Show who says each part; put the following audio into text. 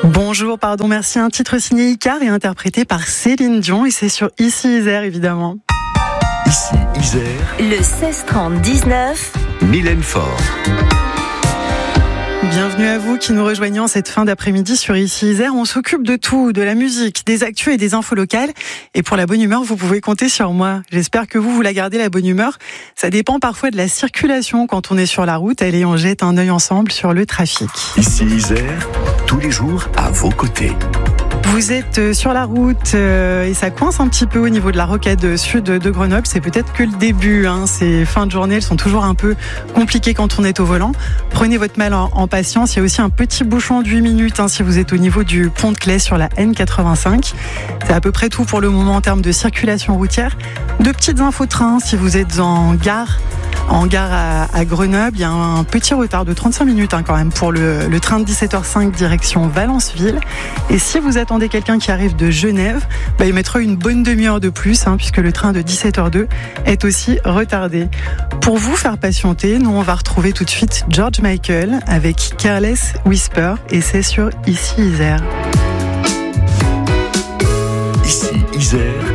Speaker 1: Bonjour, merci. Un titre signé Icar et interprété par Céline Dion et c'est sur Ici Isère évidemment.
Speaker 2: Ici Isère.
Speaker 3: Le 16-30-19.
Speaker 2: Mylène Faure.
Speaker 1: Bienvenue à vous qui nous rejoignez en cette fin d'après-midi sur Ici Isère. On s'occupe de tout, de la musique, des actus et des infos locales. Et pour la bonne humeur, vous pouvez compter sur moi. J'espère que vous la gardez, la bonne humeur. Ça dépend parfois de la circulation quand on est sur la route. Allez, on jette un œil ensemble sur le trafic.
Speaker 2: Ici Isère, tous les jours à vos côtés.
Speaker 1: Vous êtes sur la route et ça coince un petit peu au niveau de la rocade sud de Grenoble. C'est peut-être que le début. Ces fins de journée, elles sont toujours un peu compliquées quand on est au volant. Prenez votre mal en patience. Il y a aussi un petit bouchon de 8 minutes si vous êtes au niveau du pont de Claye sur la N85. C'est à peu près tout pour le moment en termes de circulation routière. Deux petites infos train si vous êtes en gare à Grenoble. Il y a un petit retard de 35 minutes quand même pour le train de 17h05 direction Valenceville. Et si vous attendez quelqu'un qui arrive de Genève, il mettra une bonne demi-heure de plus puisque le train de 17h02 est aussi retardé. Pour vous faire patienter, nous on va retrouver tout de suite George Michael avec Careless Whisper et c'est sur Ici Isère.
Speaker 2: Ici Isère.